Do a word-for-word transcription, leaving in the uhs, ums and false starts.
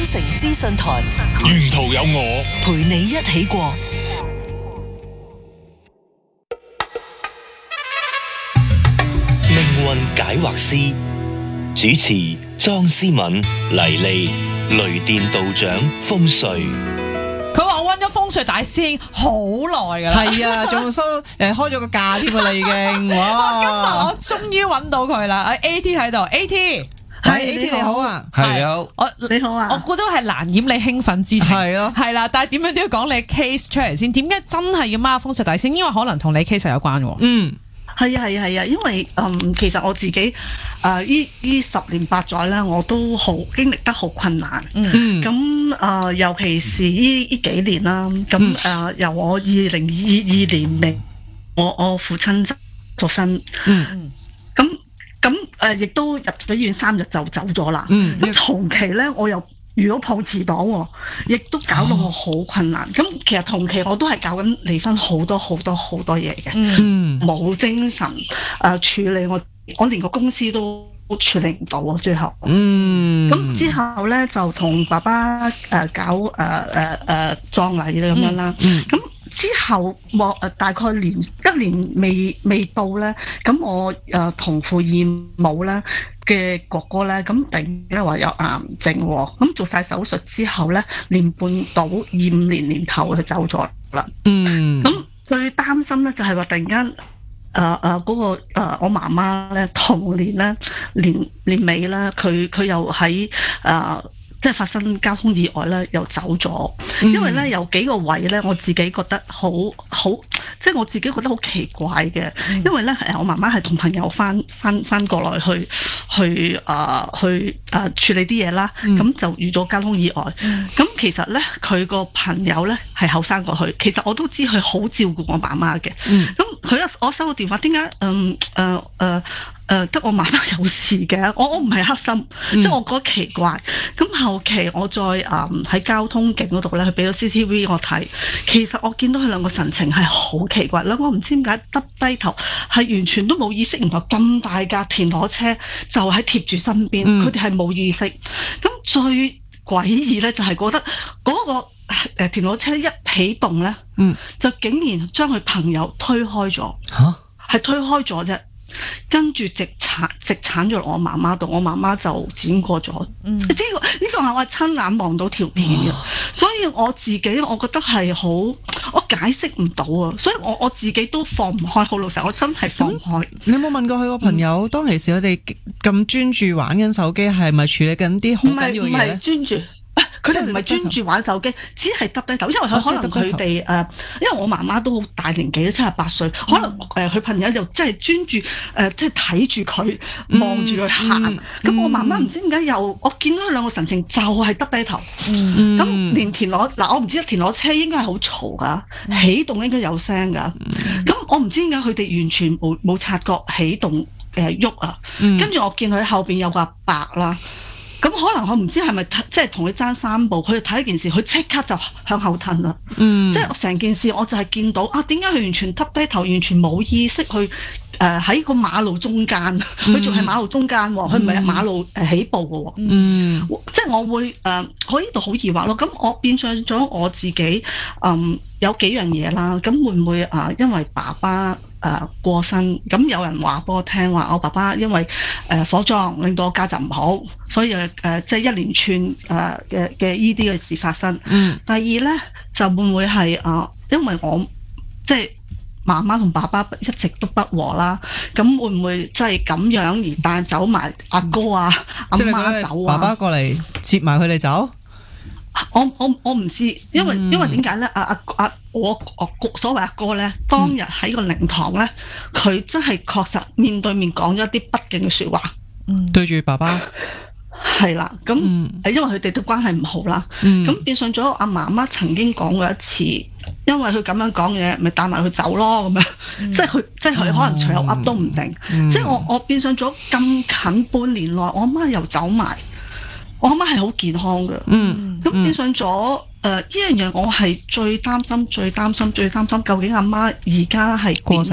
城資訊台， 沿途有我陪你一起過。 命運解惑師主持莊思敏、黎莉，雷電道長風水。 佢話我揾咗風水大師兄好耐㗎啦， 係啊，仲收誒開咗個價添啊啦已經，哇！ 今日我終於揾到佢啦 ，A T 喺度 ，A T。 係 A T 你好啊， 係你好， 我你好啊， 我估到係難掩你興奮之情， 係咯， 係啦，但係點樣都要講你 case 出嚟先。點解真係要孖風水大師？因為可能同你 case 有關喎。 嗯， 係啊係啊係啊，因為嗯其實我自己誒依依十年八載咧，我都好經歷得好困難。 嗯， 咁誒、呃、尤其是依依幾年啦，咁誒、呃、由我二零二二年尾，我我父親過身。嗯，咁。咁誒，亦、呃、都入咗醫院三日就走咗啦。嗯，咁同期咧，我又遇到碰瓷黨，亦都搞到我好困難。咁、哦、其實同期我都係搞緊離婚好多好多好多嘢嘅。嗯，冇精神誒、呃、處理我，我連個公司都處理唔到啊！最後，嗯，咁之後咧就同爸爸誒、呃、搞誒誒誒葬禮咁樣啦。嗯，咁、嗯。之後我誒大概年一年未未到咧，咁我誒同父異母咧嘅哥哥咧，咁突然間話有癌症喎，咁做晒手術之後咧，年半到二五年年頭就走咗啦。嗯，咁最擔心咧就係話突然間誒誒嗰個、呃、我媽媽咧同年咧年年尾咧，佢佢又喺誒。呃即係發生交通意外咧，又走咗。因為咧有幾個位咧，我自己覺得好好，即係我自己覺得好奇怪嘅。嗯、因為咧誒，我媽媽係同朋友翻翻翻過來去去啊、呃、去啊、呃、處理啲嘢啦，咁、嗯、就遇咗交通意外。咁、嗯、其實咧佢個朋友咧係後生過去，其實我都知佢好照顧我媽媽嘅。咁佢一我收個電話，點解嗯誒誒？呃呃誒得、呃、我媽媽有事嘅，我我唔係黑心，嗯、即係我覺得奇怪。咁後期我再誒喺、呃、交通警嗰度咧，佢俾咗 C C T V 我睇，其實我見到佢兩個神情係好奇怪啦。我唔知點解耷低頭，係完全都冇意識。然後咁大架田螺車就喺貼住身邊，佢哋係冇意識。咁最詭異咧就係覺得嗰、嗰個誒田螺車一啟動咧，嗯、就竟然將佢朋友推開咗，係、啊、推開咗啫。跟住直鏟直鏟咗落我媽媽度，我媽媽就剪過咗。嗯，呢個呢個係我親眼望到條片嘅，哦、所以我自己我覺得係好，我解釋唔到啊，所以我我自己都放唔開。好老實，我真係放唔開。你有冇問過佢個朋友，嗯、當其時佢哋咁專注玩緊手機，係咪處理緊啲好緊要嘅嘢咧？唔係唔係專注。佢哋唔係專注玩手機，只係耷低頭，因為佢可能佢哋誒，因為我媽媽都好大年紀，七十八歲，可能誒佢朋友就真係專注誒，即係睇住佢，望住佢行。咁、嗯、我媽媽唔知點解又，我見到佢兩個神情就係耷低頭。咁、嗯、連田螺嗱，我唔知田螺車應該係好嘈噶，嗯、起動應該有聲噶。咁、嗯、我唔知點解佢哋完全冇冇察覺起動誒喐啊。跟住、嗯、我見佢後邊有個阿伯啦。咁可能我唔知係咪即係同佢爭三步，佢就睇一件事，佢即刻就向後褪啦。嗯，即係成件事，我就係見到啊，點解佢完全耷低頭，完全冇意識去誒喺、呃、個馬路中間，佢仲係馬路中間喎，佢唔係馬路誒起步嘅喎。嗯，即係我會誒，我呢度好疑惑咯。咁我變相咗我自己，嗯，有幾樣嘢啦。咁會唔會啊、呃？因為爸爸誒、呃、過身，咁有人話俾我聽話，我爸爸因為誒、呃、火葬令到我家陣唔好，所以誒、呃、即係一連串誒嘅嘅依啲嘅事發生。嗯。第二咧就會唔會係啊、呃？因為我即係媽媽同爸爸一直都不和啦，咁會唔會即係咁樣而帶走埋阿哥啊、阿媽走啊？ 爸爸過嚟接埋佢哋走？ 我我我唔知，因為、嗯、因為點解咧？阿阿阿我我所謂阿哥咧，當日喺個靈堂咧，佢、嗯、真係確實面對面講咗一啲不敬嘅說話，嗯，對住爸爸。係啦，咁誒，嗯、因為佢哋都關係唔好啦，咁、嗯、變相咗阿媽媽曾經講過一次，因為佢咁樣講嘢，咪帶埋佢走咯，咁樣，嗯、即係佢，即係佢可能隨口噏都唔定，嗯、即係我我變相咗咁近半年內，我阿媽又走埋，我阿媽係好健康嘅，嗯，咁變相咗誒呢樣嘢，我係最擔心、最擔心、最擔心，究竟阿媽而家係點？